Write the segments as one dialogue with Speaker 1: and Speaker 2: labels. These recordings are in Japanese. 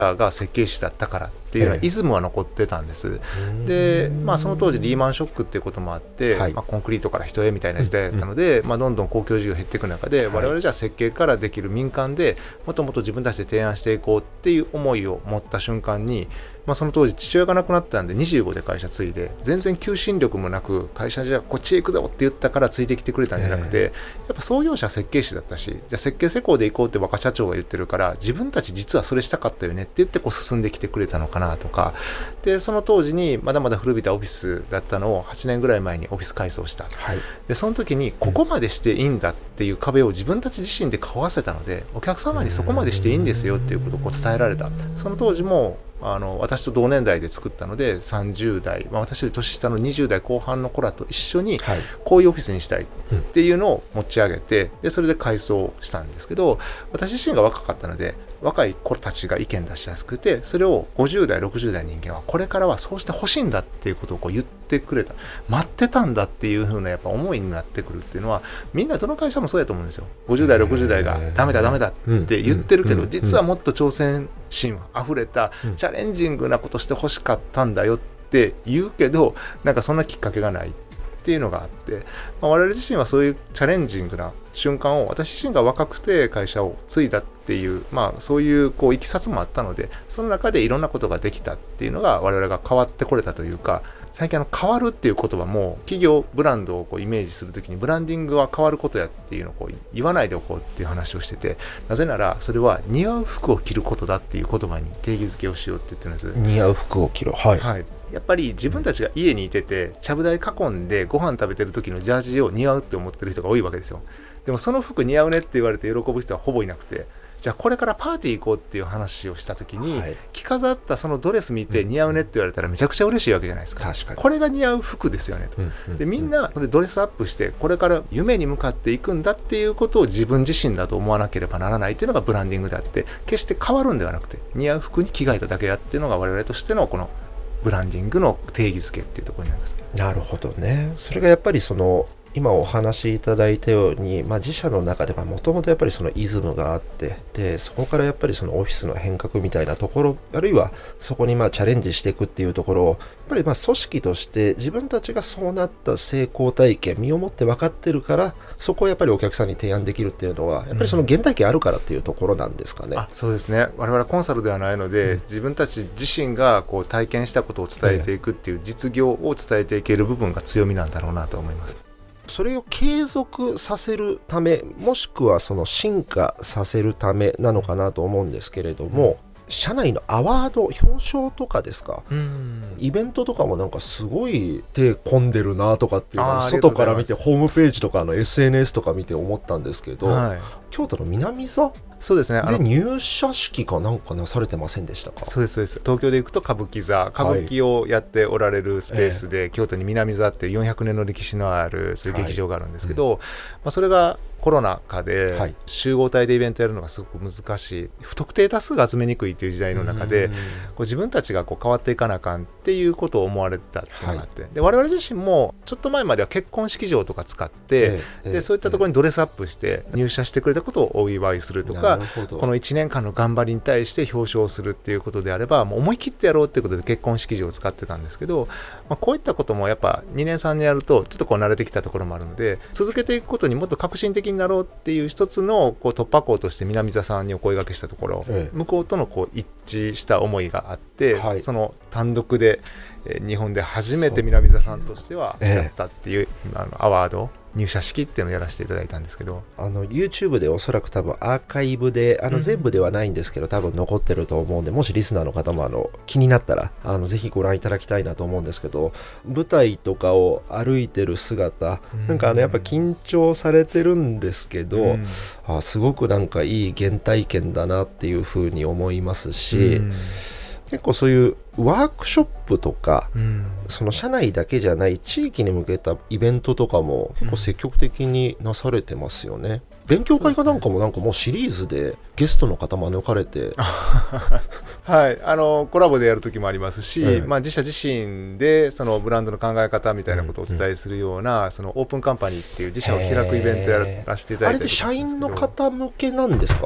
Speaker 1: が設計士だったからっていうようなイズムは残ってたんです、で、その当時リーマンショックっていうこともあって、コンクリートから人へみたいな時代だったので、どんどん公共事業減っていく中で、我々じゃあ設計からできる民間でもっともっと自分たちで提案していこうっていう思いを持った瞬間に、その当時父親が亡くなったんで25で会社継いで、全然求心力もなく会社じゃあこっちへ行くぞって言ったからついてきてくれたんじゃなくて、やっぱ創業者設計士だったし、じゃあ設計施工で行こうって若社長が言ってるから、自分たち実はそれしたかったよねって言って進んできてくれたのかなとか。でその当時にまだまだ古びたオフィスだったのを8年ぐらい前にオフィス改装した、でその時にここまでしていいんだっていう壁を自分たち自身で壊せたので、お客様にそこまでしていいんですよっていうことを伝えられた。その当時も私と同年代で作ったので30代、私より年下の20代後半の子らと一緒にこういうオフィスにしたいっていうのを持ち上げて、でそれで改装したんですけど、私自身が若かったので若い子たちが意見出しやすくて、それを50代60代の人間はこれからはそうしてほしいんだっていうことを言ってくれた、待ってたんだっていう風なやっぱ思いになってくるっていうのは、みんなどの会社もそうやと思うんですよ。50代60代がダメだダメだって言ってるけど、実はもっと挑戦心あふれたチャレンジングなことしてほしかったんだよって言うけど、なんかそんなきっかけがないっていうのがあって、我々自身はそういうチャレンジングな瞬間を、私自身が若くて会社を継いだっていう、そういういきさつもあったので、その中でいろんなことができたっていうのが我々が変わってこれたというか、最近変わるっていう言葉も企業ブランドをイメージするときに、ブランディングは変わることやっていうのを言わないでおこうっていう話をしてて、なぜならそれは似合う服を着ることだっていう言葉に定義づけをしようって言ってるんです。
Speaker 2: 似合う服を着る、
Speaker 1: やっぱり自分たちが家にいててちゃぶ台囲んでご飯食べてる時のジャージを似合うって思ってる人が多いわけですよ。でもその服似合うねって言われて喜ぶ人はほぼいなくて、じゃあこれからパーティー行こうっていう話をした時に、着飾ったそのドレス見て似合うねって言われたらめちゃくちゃ嬉しいわけじゃないですか。
Speaker 2: 確かに
Speaker 1: これが似合う服ですよねと、でみんなそれドレスアップしてこれから夢に向かっていくんだっていうことを自分自身だと思わなければならないっていうのがブランディングであって、決して変わるんではなくて似合う服に着替えただけやっていうのが我々としてのこのブランディングの定義づけっていうところになります。
Speaker 2: なるほどね。それがやっぱり今お話しいただいたように、自社の中でもともとやっぱりそのイズムがあって、でそこからやっぱりそのオフィスの変革みたいなところ、あるいはそこにチャレンジしていくっていうところを、やっぱり組織として自分たちがそうなった成功体験身をもって分かってるから、そこをやっぱりお客さんに提案できるっていうのはやっぱりその原体験あるからっていうところなんですかね。
Speaker 1: そうですね。我々コンサルではないので、自分たち自身が体験したことを伝えていくっていう実業を伝えていける部分が強みなんだろうなと思います。
Speaker 2: それを継続させるため、もしくはその進化させるためなのかなと思うんですけれども、社内のアワード表彰とかですか、イベントとかもなんかすごい手込んでるなとかっていうのを外から見て、ホームページとかSNS とか見て思ったんですけど、京都の南座
Speaker 1: そうですね。
Speaker 2: で入社式かなんかなされてませんでしたか？
Speaker 1: そうですそうです。東京で行くと歌舞伎座、歌舞伎をやっておられるスペースで、京都に南座っていう400年の歴史のあるそういう劇場があるんですけど、それがコロナ禍で集合体でイベントやるのがすごく難しい、不特定多数が集めにくいという時代の中で、自分たちが変わっていかなあかんっていうことを思われてたっていうのがあって、で我々自身もちょっと前までは結婚式場とか使って、でそういったところにドレスアップして入社してくれたことをお祝いするとか、この1年間の頑張りに対して表彰するっていうことであれば、もう思い切ってやろうっていうことで結婚式場を使ってたんですけど、こういったこともやっぱ2年3年やるとちょっと慣れてきたところもあるので、続けていくことにもっと革新的になろうっていう一つの突破口として南座さんにお声掛けしたところ、向こうとの一致した思いがあって、その単独で日本で初めて南座さんとしてはやったっていう、アワード入社式っていうのをやらせていただいたんですけど、
Speaker 2: YouTube でおそらく多分アーカイブで全部ではないんですけど多分残ってると思うんで、もしリスナーの方も気になったらぜひご覧いただきたいなと思うんですけど、舞台とかを歩いてる姿、なんかやっぱ緊張されてるんですけど、すごくなんかいい原体験だなっていうふうに思いますし、結構そういうワークショップとか、その社内だけじゃない地域に向けたイベントとかも結構積極的になされてますよね。勉強会かなんかももうシリーズでゲストの方招かれて
Speaker 1: はい、コラボでやる時もありますし、自社自身でそのブランドの考え方みたいなことをお伝えするような、そのオープンカンパニーっていう自社を開くイベントやらせていただいて、
Speaker 2: あれで社員の方向けなんですか？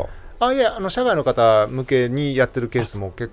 Speaker 1: いや社外の方向けにやってるケースも結